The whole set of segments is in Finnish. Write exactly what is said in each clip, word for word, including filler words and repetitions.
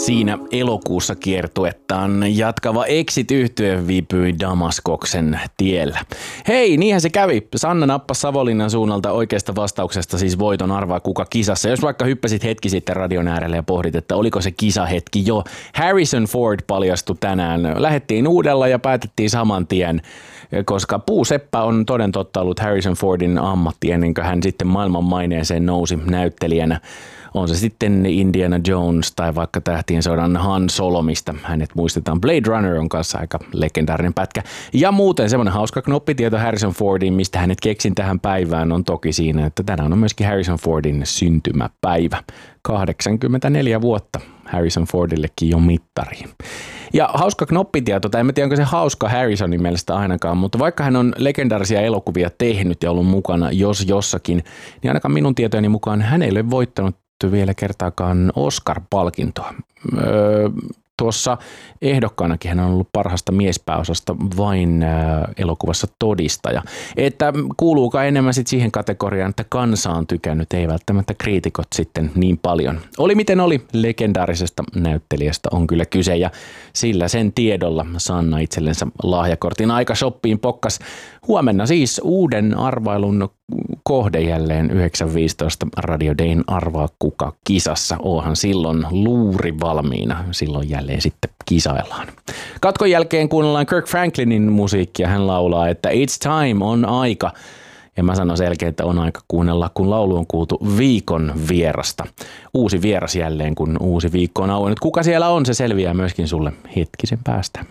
siinä elokuussa kiertuettaan jatkava Exit-yhtye viipyi Damaskoksen tiellä. Hei, niinhän se kävi. Sanna nappasi Savonlinnan suunnalta oikeasta vastauksesta siis voiton arvaa kuka kisassa. Jos vaikka hyppäsit hetki sitten radion äärelle ja pohdit, että oliko se kisahetki jo. Harrison Ford paljastui tänään. Lähettiin uudella ja päätettiin saman tien, koska puuseppä on toden totta ollut Harrison Fordin ammatti ennen kuin hän sitten maailman maineeseen nousi näyttelijänä. On se sitten Indiana Jones tai vaikka Tähtien sodan Han Solo, mistä hänet muistetaan. Blade Runner on kanssa aika legendaarinen pätkä. Ja muuten semmoinen hauska knoppitieto Harrison Fordiin, mistä hänet keksin tähän päivään, on toki siinä, että tänään on myöskin Harrison Fordin syntymäpäivä. kahdeksankymmentäneljä vuotta Harrison Fordillekin jo mittariin. Ja hauska knoppitieto, tai en tiedä onko se hauska Harrisonin mielestä ainakaan, mutta vaikka hän on legendaarisia elokuvia tehnyt ja ollut mukana jos jossakin, niin ainakaan minun tietojeni mukaan hän ei ole voittanut vielä kertaakaan Oscar-palkintoa. Öö, tuossa ehdokkaanakin hän on ollut parhaasta miespääosasta vain ää, elokuvassa Todistaja. Että kuuluuko enemmän sit siihen kategoriaan, että kansa on tykännyt, ei välttämättä kriitikot sitten niin paljon. Oli miten oli, legendaarisesta näyttelijästä on kyllä kyse ja sillä sen tiedolla Sanna itsellensä lahjakortin aika shoppiin pokkas. Huomenna siis uuden arvailun kohde jälleen yhdeksän viisitoista Radio Dayn Arvaa kuka kisassa. Oohan silloin luuri valmiina. Silloin jälleen sitten kisaillaan. Katkon jälkeen kuunnellaan Kirk Franklinin musiikkia. Hän laulaa, että It's time, on aika. Ja mä sanon selkeä, että on aika kuunnella, kun laulu on kuultu viikon vierasta. Uusi vieras jälleen, kun uusi viikko on auennut. Kuka siellä on, se selviää myöskin sulle hetkisen päästä.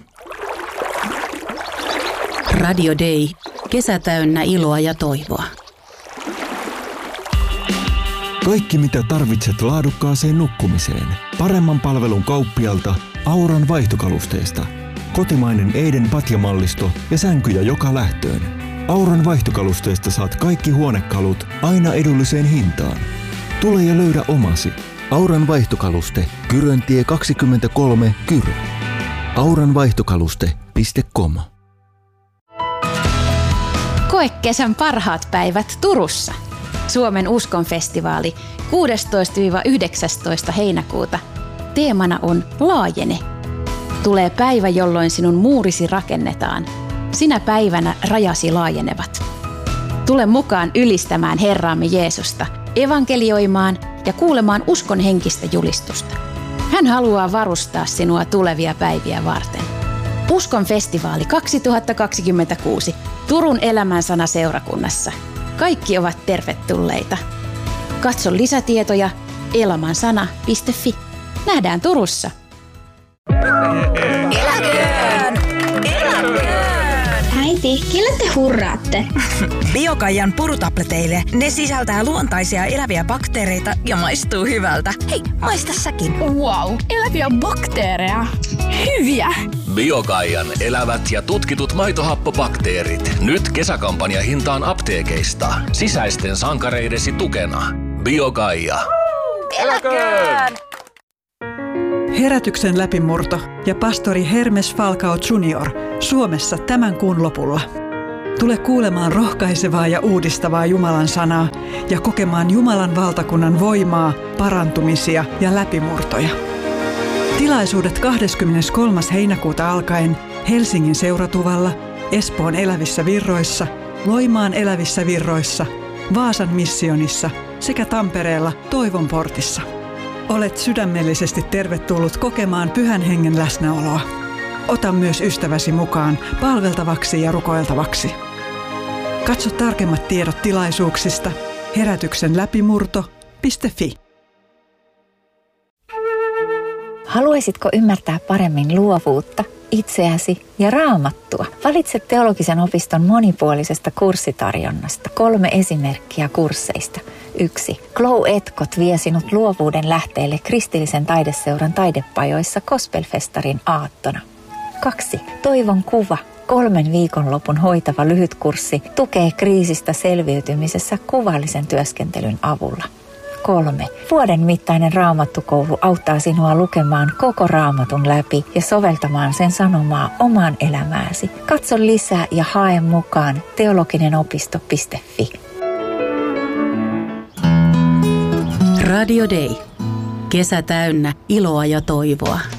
Radio Day. Kesä täynnä iloa ja toivoa. Kaikki mitä tarvitset laadukkaaseen nukkumiseen. Paremman palvelun kauppialta Auran vaihtokalusteesta. Kotimainen Eiden patjamallisto ja sänkyjä joka lähtöön. Auran vaihtokalusteesta saat kaikki huonekalut aina edulliseen hintaan. Tule ja löydä omasi. Auran vaihtokaluste, Kyröntie kaksikymmentäkolme, Kyrö. auranvaihtokaluste piste com. Koe kesän parhaat päivät Turussa. Suomen uskonfestivaali kuudestoista yhdeksästoista heinäkuuta. Teemana on Laajene. Tulee päivä, jolloin sinun muurisi rakennetaan. Sinä päivänä rajasi laajenevat. Tule mukaan ylistämään Herraamme Jeesusta, evankelioimaan ja kuulemaan uskon henkistä julistusta. Hän haluaa varustaa sinua tulevia päiviä varten. Uskon festivaali kaksituhattakaksikymmentäkuusi Turun elämänsana seurakunnassa. Kaikki ovat tervetulleita. Katso lisätietoja elamansana piste fi. Nähdään Turussa. Eläköön! Eläköön! Äiti, kelle te hurraatte? Biokaijan purutableteille. Ne sisältää luontaisia eläviä bakteereita ja maistuu hyvältä. Hei, maista säkin. Wow, eläviä bakteereja. Hyviä! Biokaijan elävät ja tutkitut maitohappobakteerit. Nyt kesäkampanja hintaan apteekeista. Sisäisten sankareidesi tukena. Biokaija. Eläköön! Herätyksen läpimurto ja pastori Hermes Falcao junior Suomessa tämän kuun lopulla. Tule kuulemaan rohkaisevaa ja uudistavaa Jumalan sanaa ja kokemaan Jumalan valtakunnan voimaa, parantumisia ja läpimurtoja. Tilaisuudet kahdeskymmeneskolmas heinäkuuta alkaen Helsingin Seuratuvalla, Espoon Elävissä Virroissa, Loimaan Elävissä Virroissa, Vaasan missionissa sekä Tampereella Toivon portissa. Olet sydämellisesti tervetullut kokemaan Pyhän Hengen läsnäoloa. Ota myös ystäväsi mukaan palveltavaksi ja rukoiltavaksi. Katso tarkemmat tiedot tilaisuuksista herätyksen läpimurto piste fi. Haluaisitko ymmärtää paremmin luovuutta, itseäsi ja Raamattua? Valitse teologisen opiston monipuolisesta kurssitarjonnasta. Kolme esimerkkiä kursseista. Yksi. Glow Etkot vie sinut luovuuden lähteelle kristillisen taideseuran taidepajoissa Gospelfestarin aattona. Kaksi. Toivon kuva. Kolmen viikonlopun hoitava lyhytkurssi tukee kriisistä selviytymisessä kuvallisen työskentelyn avulla. Kolme. Vuoden mittainen raamattukoulu auttaa sinua lukemaan koko raamatun läpi ja soveltamaan sen sanomaa omaan elämääsi. Katso lisää ja hae mukaan teologinenopisto piste fi. Radio Day. Kesä täynnä iloa ja toivoa.